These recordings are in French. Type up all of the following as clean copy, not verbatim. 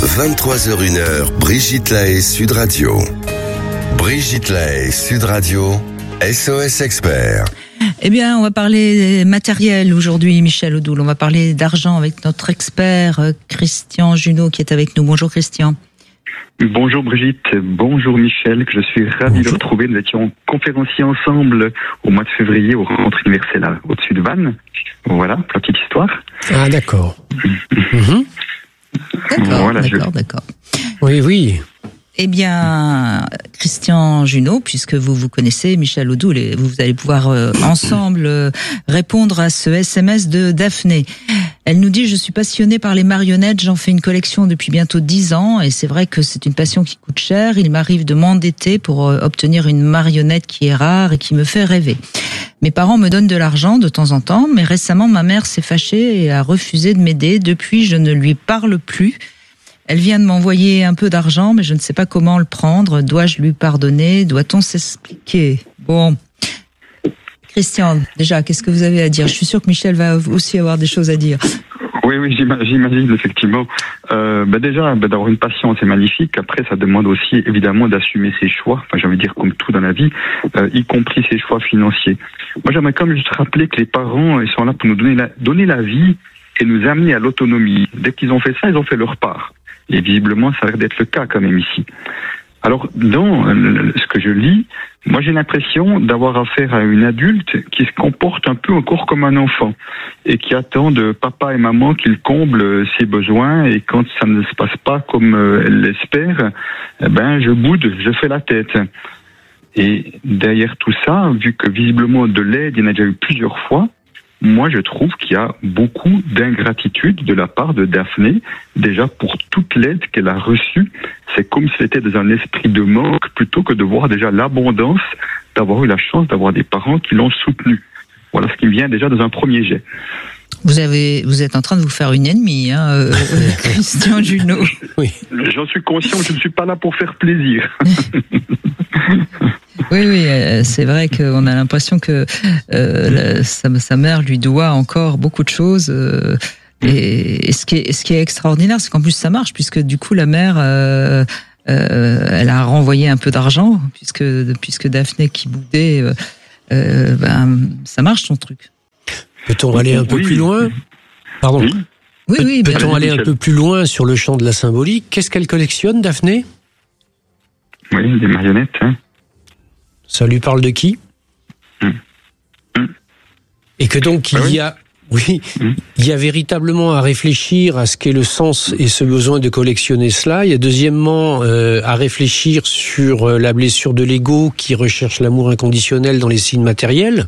23h01, Brigitte Lahaie, Sud Radio. Brigitte Lahaie, Sud Radio, SOS Expert. Eh bien, on va parler matériel aujourd'hui, Michel Odoul. On va parler d'argent avec notre expert, Christian Junot, qui est avec nous. Bonjour Christian. Bonjour Brigitte, bonjour Michel, que je suis ravi de retrouver. Nous étions conférenciers ensemble au mois de février au Rencontre universelle au-dessus de Vannes. Voilà, pour la petite histoire. Ah d'accord. D'accord. Oui. Eh bien, Christian Junot, puisque vous connaissez Michel Odoul, et vous allez pouvoir ensemble répondre à ce SMS de Daphné. Elle nous dit « Je suis passionnée par les marionnettes, j'en fais une collection depuis bientôt 10 ans, et c'est vrai que c'est une passion qui coûte cher. Il m'arrive de m'endetter pour obtenir une marionnette qui est rare et qui me fait rêver. Mes parents me donnent de l'argent de temps en temps, mais récemment ma mère s'est fâchée et a refusé de m'aider. Depuis, je ne lui parle plus. Elle vient de m'envoyer un peu d'argent, mais je ne sais pas comment le prendre. Dois-je lui pardonner? Doit-on s'expliquer? Bon. Christian, déjà, qu'est-ce que vous avez à dire? Je suis sûr que Michel va aussi avoir des choses à dire. Oui, j'imagine, effectivement. Déjà, d'avoir une passion, c'est magnifique. Après, ça demande aussi, évidemment, d'assumer ses choix. Enfin, j'ai envie de dire, comme tout dans la vie, y compris ses choix financiers. Moi, j'aimerais quand même juste rappeler que les parents, ils sont là pour nous donner la vie et nous amener à l'autonomie. Dès qu'ils ont fait ça, ils ont fait leur part. Et visiblement, ça a l'air d'être le cas quand même ici. Alors, dans ce que je lis, moi j'ai l'impression d'avoir affaire à une adulte qui se comporte un peu encore comme un enfant et qui attend de papa et maman qu'ils comblent ses besoins, et quand ça ne se passe pas comme elle l'espère, je boude, je fais la tête. Et derrière tout ça, vu que visiblement de l'aide, il y en a déjà eu plusieurs fois, moi, je trouve qu'il y a beaucoup d'ingratitude de la part de Daphné, déjà pour toute l'aide qu'elle a reçue. C'est comme si c'était dans un esprit de manque, plutôt que de voir déjà l'abondance d'avoir eu la chance d'avoir des parents qui l'ont soutenue. Voilà ce qui me vient déjà dans un premier jet. Vous êtes en train de vous faire une ennemie, Christian Junot. Oui. J'en suis conscient, je ne suis pas là pour faire plaisir. Oui, c'est vrai qu'on a l'impression que sa mère lui doit encore beaucoup de choses. Et ce qui est extraordinaire, c'est qu'en plus ça marche, puisque du coup la mère, elle a renvoyé un peu d'argent, puisque Daphné qui boudait, ça marche son truc. Peut-on aller un peu plus loin? Pardon. Oui. Peut-on aller un peu plus loin sur le champ de la symbolique? Qu'est-ce qu'elle collectionne, Daphné? Oui, des marionnettes. Ça lui parle de qui? Et que donc il y a véritablement à réfléchir à ce qu'est le sens et ce besoin de collectionner cela. Il y a deuxièmement à réfléchir sur la blessure de l'ego qui recherche l'amour inconditionnel dans les signes matériels.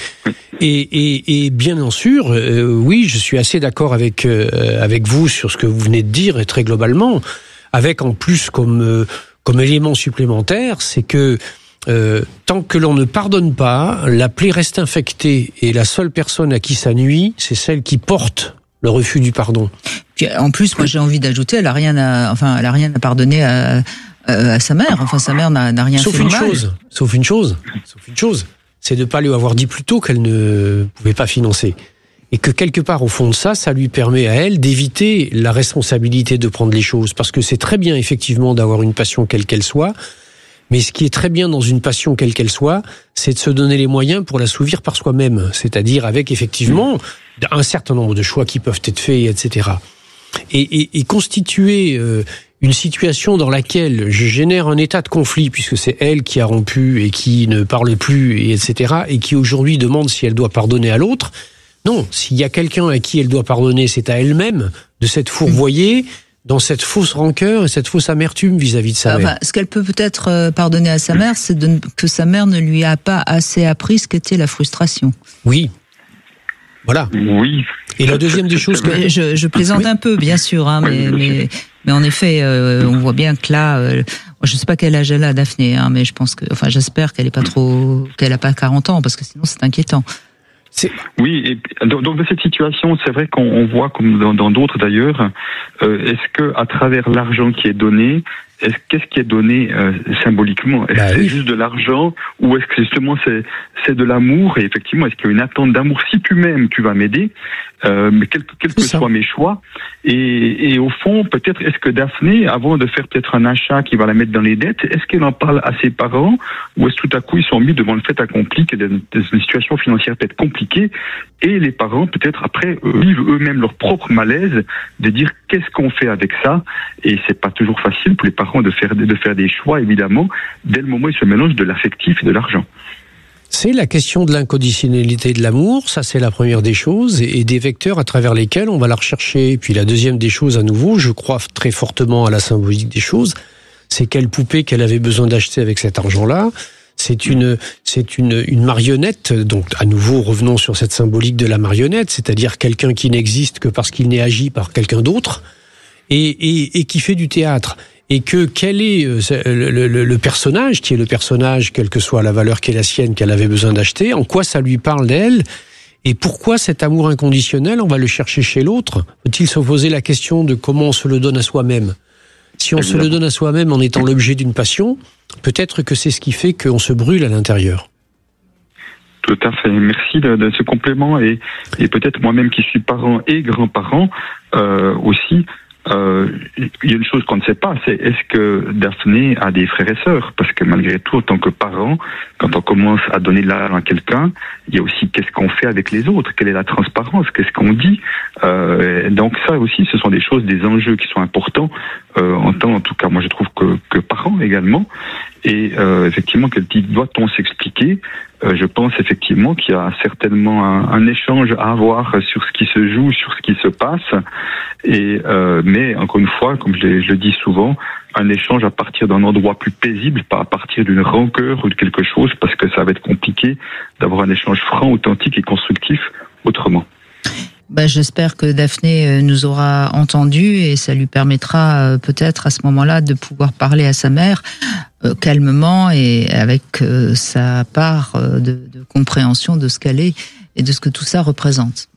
Et bien sûr, oui, je suis assez d'accord avec vous sur ce que vous venez de dire, et très globalement, avec en plus comme élément supplémentaire, c'est que tant que l'on ne pardonne pas, la plaie reste infectée, et la seule personne à qui ça nuit, c'est celle qui porte le refus du pardon. Puis, en plus, moi j'ai envie d'ajouter, elle a rien à pardonner à sa mère. Enfin, sa mère n'a rien fait de mal. Sauf une chose, c'est de ne pas lui avoir dit plus tôt qu'elle ne pouvait pas financer. Et que quelque part, au fond de ça lui permet à elle d'éviter la responsabilité de prendre les choses. Parce que c'est très bien, effectivement, d'avoir une passion quelle qu'elle soit. Mais ce qui est très bien dans une passion quelle qu'elle soit, c'est de se donner les moyens pour l'assouvir par soi-même. C'est-à-dire avec, effectivement, un certain nombre de choix qui peuvent être faits, etc. Et constituer une situation dans laquelle je génère un état de conflit, puisque c'est elle qui a rompu et qui ne parle plus, et etc., et qui aujourd'hui demande si elle doit pardonner à l'autre. Non, s'il y a quelqu'un à qui elle doit pardonner, c'est à elle-même de s'être fourvoyée dans cette fausse rancœur et cette fausse amertume vis-à-vis de sa mère. Ce qu'elle peut peut-être pardonner à sa mère, c'est que sa mère ne lui a pas assez appris ce qu'était la frustration. Oui. Voilà. Oui. Et la deuxième des choses que... Je plaisante un peu, bien sûr, mais en effet, on voit bien que là, je sais pas quel âge elle a, Daphné, mais j'espère qu'elle a pas 40 ans, parce que sinon c'est inquiétant. Oui, et donc dans cette situation, c'est vrai qu'on voit, comme dans d'autres d'ailleurs, est-ce que à travers l'argent qui est donné, qu'est-ce qui est donné symboliquement? Est-ce que c'est juste de l'argent ou est-ce que justement c'est de l'amour? Et effectivement, est-ce qu'il y a une attente d'amour? Si tu m'aimes, tu vas m'aider, mais quels que soient mes choix. Et au fond, peut-être, est-ce que Daphné, avant de faire peut-être un achat qui va la mettre dans les dettes, est-ce qu'elle en parle à ses parents ou est-ce que tout à coup ils sont mis devant le fait accompli que une situation financière peut être compliquée et les parents peut-être après vivent eux-mêmes leur propre malaise de dire qu'est-ce qu'on fait avec ça? Et c'est pas toujours facile pour les parents de faire des choix, évidemment, dès le moment où ils se mélangent de l'affectif et de l'argent. C'est la question de l'inconditionnalité de l'amour, ça c'est la première des choses, et des vecteurs à travers lesquels on va la rechercher. Et puis la deuxième des choses, à nouveau, je crois très fortement à la symbolique des choses, c'est quelle poupée qu'elle avait besoin d'acheter avec cet argent-là. C'est une marionnette, donc à nouveau revenons sur cette symbolique de la marionnette, c'est-à-dire quelqu'un qui n'existe que parce qu'il n'est agi par quelqu'un d'autre, et qui fait du théâtre. Et que quel est le personnage, qui est le personnage, quelle que soit la valeur qui est la sienne, qu'elle avait besoin d'acheter, en quoi ça lui parle d'elle, et pourquoi cet amour inconditionnel, on va le chercher chez l'autre? Peut-il se poser la question de comment on se le donne à soi-même? Si on se le donne à soi-même en étant l'objet d'une passion, peut-être que c'est ce qui fait qu'on se brûle à l'intérieur. Tout à fait. Merci de ce complément et peut-être moi-même qui suis parent et grand-parent aussi. Il y a une chose qu'on ne sait pas, c'est est-ce que Daphné a des frères et sœurs? Parce que malgré tout, en tant que parent, quand on commence à donner de l'argent à quelqu'un, il y a aussi qu'est-ce qu'on fait avec les autres, quelle est la transparence, qu'est-ce qu'on dit. Donc ça aussi, ce sont des choses, des enjeux qui sont importants en tout cas, moi je trouve que parent également. Et effectivement, quel type doit-on s'expliquer? Je pense effectivement qu'il y a certainement un échange à avoir sur ce qui se joue, sur ce qui se passe. Et mais encore une fois, comme je le dis souvent, un échange à partir d'un endroit plus paisible, pas à partir d'une rancœur ou de quelque chose, parce que ça va être compliqué d'avoir un échange franc, authentique et constructif autrement. J'espère que Daphné nous aura entendus et ça lui permettra peut-être à ce moment-là de pouvoir parler à sa mère calmement et avec sa part de compréhension de ce qu'elle est et de ce que tout ça représente.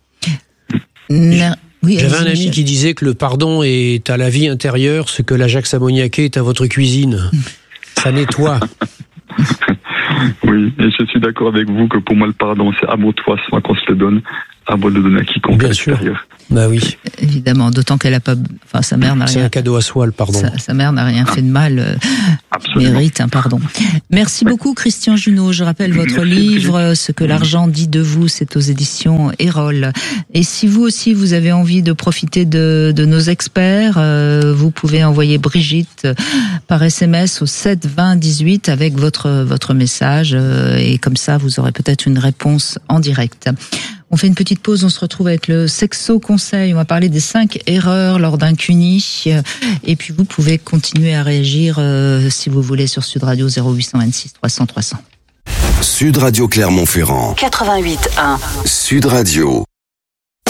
Oui, j'avais un ami qui disait que le pardon est à la vie intérieure ce que l'Ajax ammoniaqué est à votre cuisine. Ça nettoie. Oui, et je suis d'accord avec vous que pour moi le pardon c'est à bon toi, soit qu'on se le donne, à bon de le donner à quiconque. Bien sûr. Bah oui. Évidemment, d'autant qu'elle a pas, enfin sa mère n'a rien. C'est un cadeau à soi le pardon. Sa mère n'a rien fait de mal. Mérite un pardon. Merci beaucoup Christian Junot. Je rappelle votre livre Ce que l'argent dit de vous, c'est aux éditions Erol. Et si vous aussi vous avez envie de profiter de nos experts, vous pouvez envoyer Brigitte par SMS au 7 20 18 avec votre message et comme ça vous aurez peut-être une réponse en direct. On fait une petite pause, on se retrouve avec le Sexo Conseil. On va parler des 5 erreurs lors d'un CUNY. Et puis vous pouvez continuer à réagir si vous voulez sur Sud Radio 0826 300 300. Sud Radio Clermont-Ferrand 88.1. Sud Radio.